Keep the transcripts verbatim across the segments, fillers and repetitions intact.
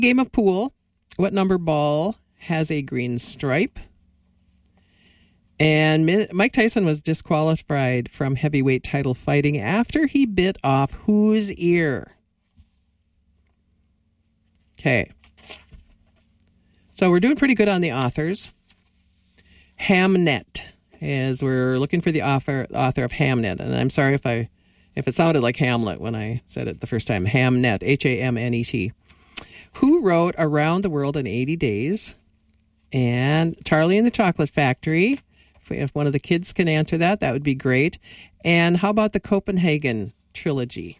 Game of pool. What number ball has a green stripe? And Mi- Mike Tyson was disqualified from heavyweight title fighting after he bit off whose ear? Okay. So we're doing pretty good on the authors. Hamnet, as we're looking for the author author of Hamnet. And I'm sorry if I if it sounded like Hamlet when I said it the first time. Hamnet, H A M N E T. Who wrote Around the World in eighty days? And Charlie and the Chocolate Factory. If, if one of the kids can answer that, that would be great. And how about the Copenhagen trilogy?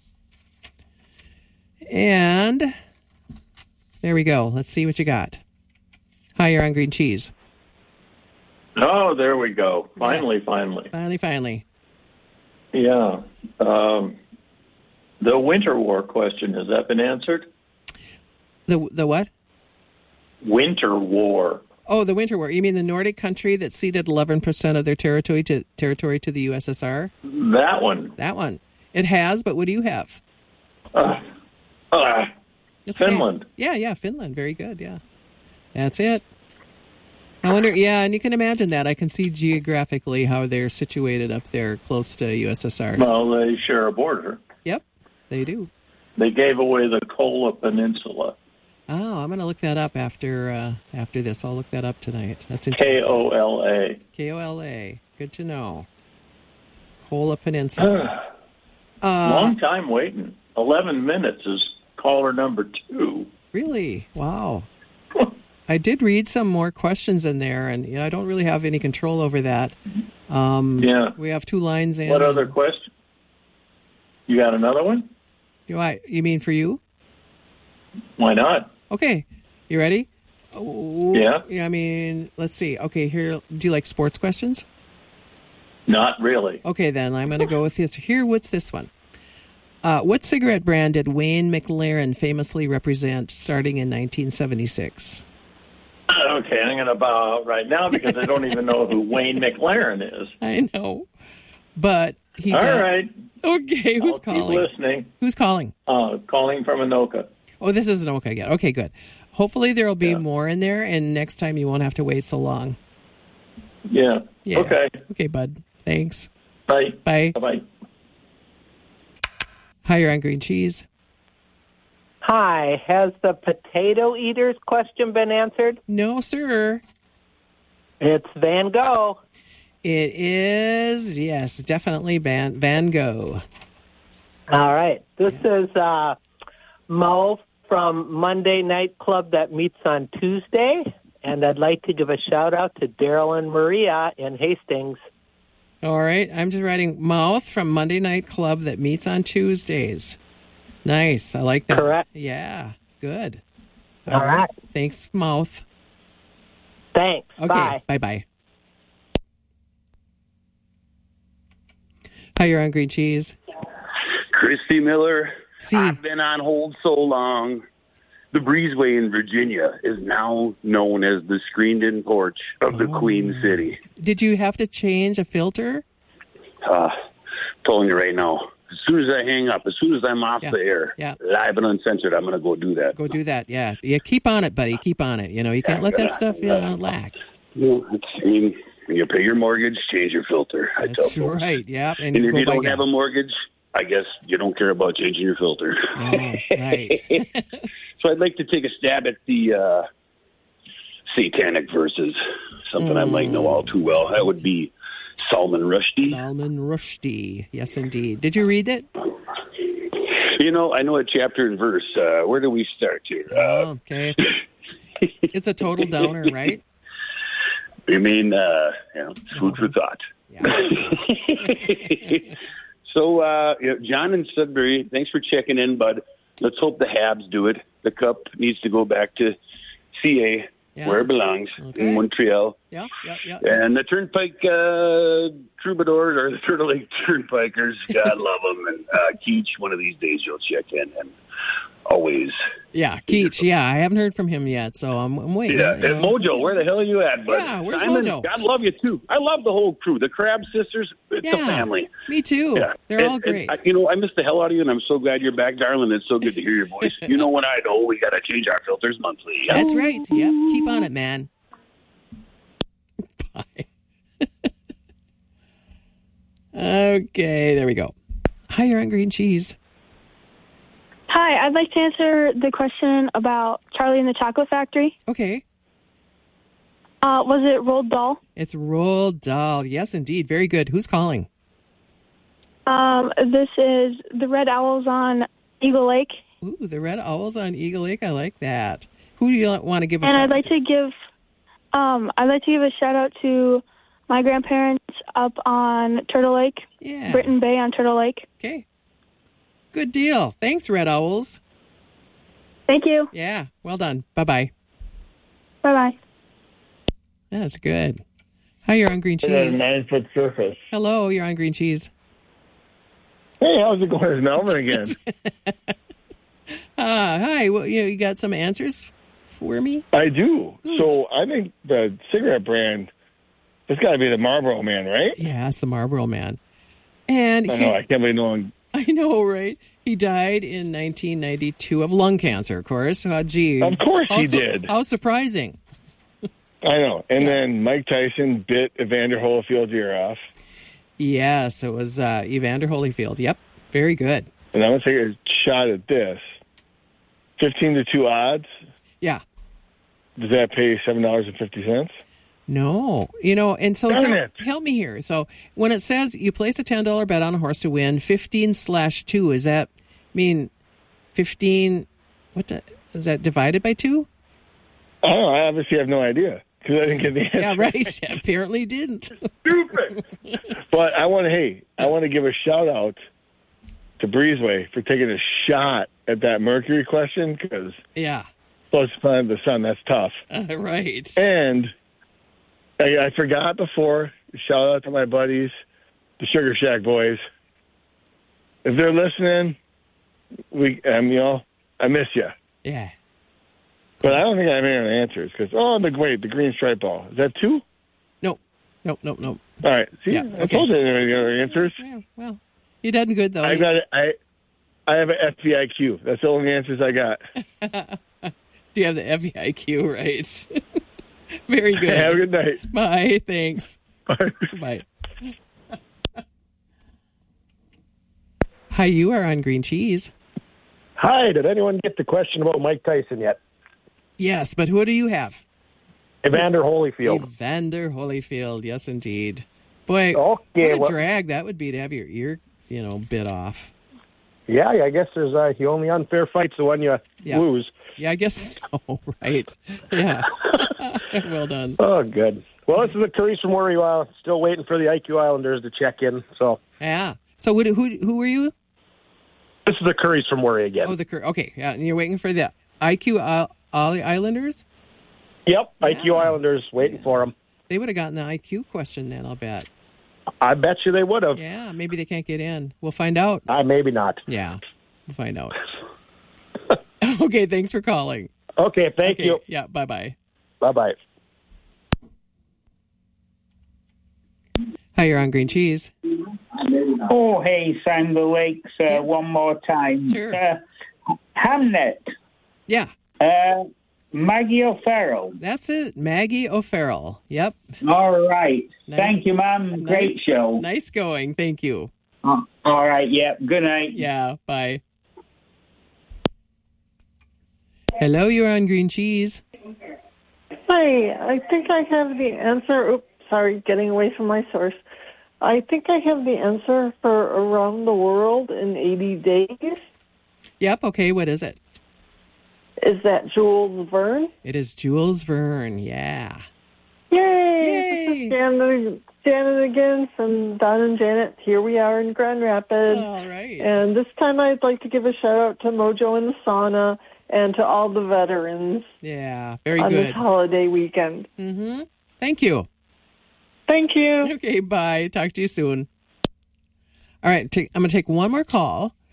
And there we go. Let's see what you got. Hi, you're on Green Cheese. Oh, there we go. Finally, yeah. finally. Finally, finally. Yeah. Um, the Winter War question, has that been answered? The the what? Winter War. Oh, the Winter War. You mean the Nordic country that ceded eleven percent of their territory to territory to the U S S R? That one. That one. It has, but what do you have? Uh, uh, Finland. Okay. Yeah, yeah, Finland. Very good, yeah. That's it. I wonder, yeah, and you can imagine that. I can see geographically how they're situated up there close to U S S R. Well, they share a border. Yep, they do. They gave away the Kola Peninsula. Oh, I'm going to look that up after uh, after this. I'll look that up tonight. That's interesting. K O L A. K O L A. Good to know. Kola Peninsula. uh, Long time waiting. eleven minutes is caller number two. Really? Wow. I did read some more questions in there, and you know, I don't really have any control over that. Um, yeah. We have two lines in. What other question? You got another one? Do I? You mean for you? Why not? Okay. You ready? Yeah. Yeah. I mean, let's see. Okay, here. Do you like sports questions? Not really. Okay, then I'm going to go with this. Here, what's this one? Uh, what cigarette brand did Wayne McLaren famously represent starting in nineteen seventy-six? Okay, I'm going to bow out right now because I don't even know who Wayne McLaren is. I know, but he. All does. right. Okay, who's I'll calling? Keep listening. Who's calling? Uh, calling from Anoka. Oh, this is Anoka again. Okay, good. Hopefully there will be yeah. more in there, and next time you won't have to wait so long. Yeah. Yeah. Okay. Okay, bud. Thanks. Bye. Bye. Bye-bye. Hi, you're on Green Cheese. Hi. Has the potato eaters question been answered? No, sir. It's Van Gogh. It is, yes, definitely Van, Van Gogh. All right. This yeah. is uh, Mo from Monday Night Club that meets on Tuesday, and I'd like to give a shout-out to Daryl and Maria in Hastings. All right. I'm just writing Mouth from Monday Night Club that meets on Tuesdays. Nice. I like that. Correct. Yeah. Good. All, All right. right. Thanks, Mouth. Thanks. Okay. Bye. Bye-bye. Hi, you're on Green Cheese. Christy Miller. See. I've been on hold so long. The breezeway in Virginia is now known as the screened-in porch of the oh. Queen City. Did you have to change a filter? Uh, telling you right now. As soon as I hang up, as soon as I'm off yeah. the air, yeah. live and uncensored, I'm going to go do that. Go do that, yeah. Yeah, keep on it, buddy. Keep on it. You know, you can't yeah, let that uh, stuff uh, lack. You know, it's, I mean, when you pay your mortgage, change your filter. I That's tell folks. right, yeah. And, and if you don't gas. have a mortgage, I guess you don't care about changing your filter. Oh, right. So I'd like to take a stab at the uh, satanic verses, something mm. I might know all too well. That would be Salman Rushdie. Salman Rushdie, yes, indeed. Did you read it? You know, I know a chapter and verse. Uh, where do we start here? Oh, okay. It's a total downer, right? You mean, uh, you know, food for thought. Yeah. So, uh, you know, John in Sudbury, thanks for checking in, bud. Let's hope the Habs do it. The Cup needs to go back to C A, yeah. where it belongs, okay. in Montreal. Yeah, yeah, yeah. And the Turnpike uh, Troubadours, or the Turtle Lake Turnpikers, God love them. And uh, Keach, one of these days you'll check in. And always. Yeah, Keach. Yeah, I haven't heard from him yet, so I'm, I'm waiting. Yeah, you know. and Mojo, where the hell are you at, bud? Yeah, where's Simon, Mojo? God love you, too. I love the whole crew. The Crab Sisters, it's Yeah, a family. Me too. Yeah. They're And- all and great. I, you know, I miss the hell out of you, and I'm so glad you're back, darling. It's so good to hear your voice. You know what I know? We got to change our filters monthly. Yeah? That's right. Yep. Keep on it, man. Bye. Okay, there we go. Hi, you're on Green Cheese. Hi, I'd like to answer the question about Charlie and the Chocolate Factory. Okay. Uh, was it Roald Dahl? It's Roald Dahl. Yes, indeed. Very good. Who's calling? Um, this is the Red Owls on Eagle Lake. Ooh, the Red Owls on Eagle Lake. I like that. Who do you want to give a And shout I'd like to give, um, I'd like to give a shout out to my grandparents up on Turtle Lake, Yeah. Britton Bay on Turtle Lake. Okay. Good deal. Thanks, Red Owls. Thank you. Yeah. Well done. Bye-bye. Bye-bye. That's good. Hi, you're on Green Cheese. Nine foot surface. Hello, you're on Green Cheese. Hey, how's it going? It's Melvin again. Uh, hi. Well, you, you got some answers for me? I do. So I think the cigarette brand, it's got to be the Marlboro Man, right? Yeah, it's the Marlboro Man. And I he, know. I can't believe no one. I know, right? He died in nineteen ninety-two of lung cancer, of course. Oh, gee. Of course how he su- did. How surprising. I know. And then Mike Tyson bit Evander Holyfield's ear off. Yes, it was uh, Evander Holyfield. Yep. Very good. And I'm going to take a shot at this. fifteen to two odds. Yeah. Does that pay seven dollars and fifty cents? No. You know, and so Darn help, it. help me here. So when it says you place a ten dollar bet on a horse to win fifteen slash two, is that mean fifteen? What the, is that divided by two? I don't know. I obviously have no idea because I didn't get the answer. Yeah, right. Apparently didn't. Stupid. But I want to, hey, I want to give a shout out to Breezeway for taking a shot at that Mercury question because Yeah. close to planet the sun, that's tough. Uh, right. And I, I forgot before, shout out to my buddies, the Sugar Shack boys. If they're listening, we, um, you know, I miss you. Yeah. But I don't think I have any other answers because, oh, the wait, the green stripe ball. Is that two? Nope. Nope, nope, nope. All right. See, Yeah, I okay. told you I didn't have any other answers. Yeah, well, you done good, though. I got it. I, I have an F B I Q. That's the only answers I got. Do you have the F B I Q right? Very good. Have a good night. Bye. Thanks. Bye. Bye. Hi, you are on Green Cheese. Hi, did anyone get the question about Mike Tyson yet? Yes, but who do you have? Evander Holyfield. Evander Holyfield. Yes, indeed. Boy, Okay, what a well- drag that would be to have your ear, you know, bit off. Yeah, I guess there's uh, the only unfair fight's the one you Yeah. lose. Yeah, I guess so. Right. Yeah. Well done. Oh, good. Well, this is the Currys from Worry. Uh, still waiting for the I Q Islanders to check in. So Yeah. So who who who were you? this is the Currys from Worry again. Oh, the Cur- okay. Yeah, and you're waiting for the I Q Isle- Islanders. Yep, I Q Islanders waiting for them. They would have gotten the I Q question then. I'll bet. I bet you they would have. Yeah, maybe they can't get in. We'll find out. Uh, maybe not. Yeah, we'll find out. Okay, thanks for calling. Okay, thank Okay, you. yeah, bye bye. Bye bye. Hi, you're on Green Cheese. Oh, hey, Sanger Lakes, uh, Yeah. one more time. Sure. Uh, Hamnet, Yeah, uh, Maggie O'Farrell. that's it. Maggie O'Farrell. Yep. All right. Nice. Thank you, ma'am. Great Nice- show. Nice going. Thank you. Uh, all right, yeah. Good night. Yeah, bye. Hello, you're on Green Cheese. Hi, I think I have the answer. Oops, sorry, getting away from my source. I think I have the answer for Around the World in eighty days. Yep, okay, what is it? Is that Jules Verne? It is Jules Verne, yeah. Yay! Yay! This is Janet, Janet again from Don and Janet. Here we are in Grand Rapids. All right. And this time I'd like to give a shout out to Mojo in the Sauna and to all the veterans Yeah, very on good. this holiday weekend. Mm-hmm. Thank you. Thank you. Okay, bye. Talk to you soon. All right, take, I'm going to take one more call.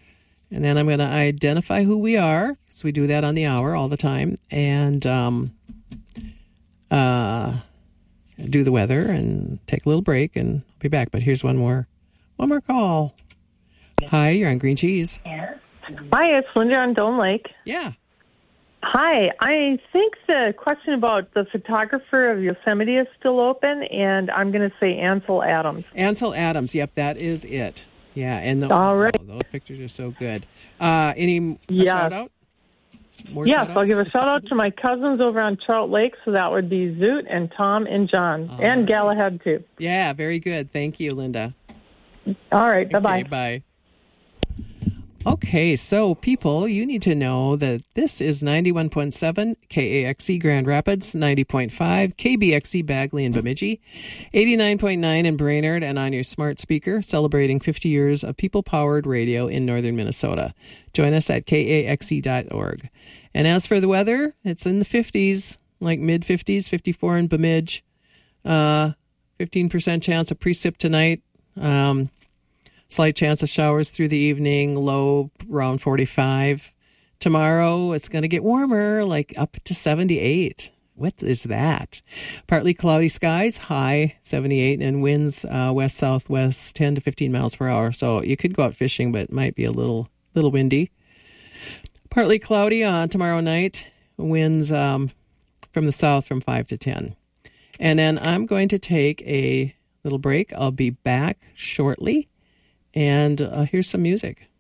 And then I'm going to identify who we are, because we do that on the hour all the time, and um, uh, do the weather and take a little break, and I'll be back. But here's one more, one more call. Hi, you're on Green Cheese. Hi, it's Linda on Dome Lake. Yeah. Hi, I think the question about the photographer of Yosemite is still open, and I'm going to say Ansel Adams. Ansel Adams, yep, that is it. Yeah, and the, All right. oh, those pictures are so good. Uh, any Yes. shout out? More yes, shout-outs? I'll give a shout out to my cousins over on Trout Lake, so that would be Zoot and Tom and John, All and right. Galahad too. Yeah, very good. Thank you, Linda. All right, bye-bye. Okay, bye. Okay, so people, you need to know that this is ninety-one point seven K A X E Grand Rapids, ninety point five K B X E Bagley and Bemidji, eighty-nine point nine in Brainerd, and on your smart speaker, celebrating fifty years of people-powered radio in northern Minnesota. Join us at K A X E dot org. And as for the weather, it's in the fifties, like mid-fifties, fifty-four in Bemidji, uh, fifteen percent chance of precip tonight. Um, Slight chance of showers through the evening, low around forty-five. Tomorrow, it's going to get warmer, like up to seventy-eight. What is that? Partly cloudy skies, high seventy-eight, and winds uh, west-southwest ten to fifteen miles per hour. So you could go out fishing, but it might be a little little windy. Partly cloudy on tomorrow night, winds um, from the south from five to ten. And then I'm going to take a little break. I'll be back shortly. And uh, here's some music.